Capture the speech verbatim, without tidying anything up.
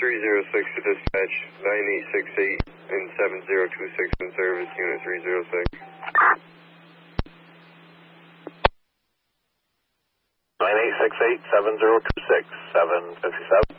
three zero six to dispatch, nine eight six eight and seven zero two six in service, unit three zero six. nine eight six eight, seven zero two six, seven fifty-seven.